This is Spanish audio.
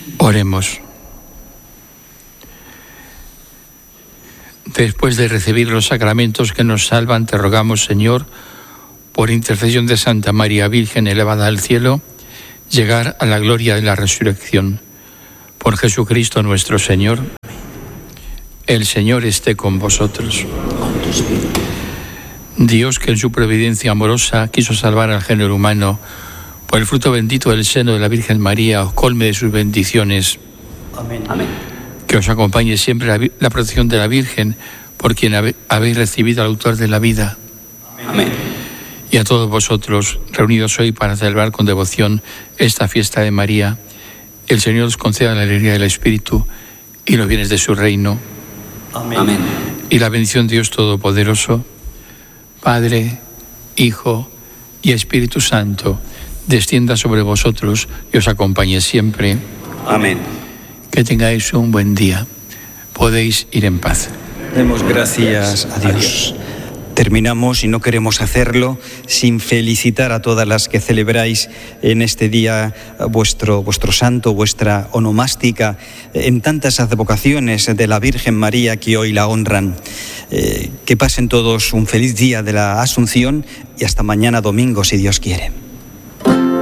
Oremos. Después de recibir los sacramentos que nos salvan, te rogamos, Señor, por intercesión de Santa María Virgen elevada al cielo, llegar a la gloria de la resurrección. Por Jesucristo nuestro Señor. El Señor esté con vosotros. Dios, que en su providencia amorosa quiso salvar al género humano, por el fruto bendito del seno de la Virgen María, os colme de sus bendiciones. Amén. Amén. Que os acompañe siempre la protección de la Virgen, por quien habéis recibido al autor de la vida. Amén. Y a todos vosotros, reunidos hoy para celebrar con devoción esta fiesta de María, el Señor os conceda la alegría del Espíritu y los bienes de su reino. Amén. Amén. Y la bendición de Dios Todopoderoso, Padre, Hijo y Espíritu Santo, descienda sobre vosotros y os acompañe siempre. Amén. Que tengáis un buen día. Podéis ir en paz. Demos gracias a Dios. Terminamos, y no queremos hacerlo sin felicitar a todas las que celebráis en este día vuestro santo, vuestra onomástica, en tantas advocaciones de la Virgen María que hoy la honran. Que pasen todos un feliz día de la Asunción y hasta mañana domingo, si Dios quiere.